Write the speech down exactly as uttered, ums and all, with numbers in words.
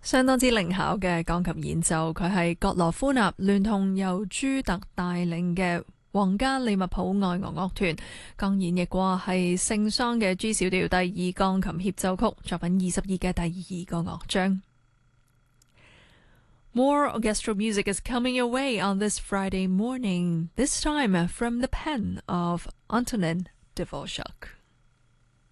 相當之靈巧嘅鋼琴演奏，佢係葛羅夫納聯同由朱特帶領嘅皇家利物浦愛樂樂團，剛演繹過係聖桑嘅 G 小調第二鋼琴協奏曲，作品二十二嘅第二個樂章。More orchestral music is coming your way on this Friday morning, this time from the pen of Antonin Dvorak.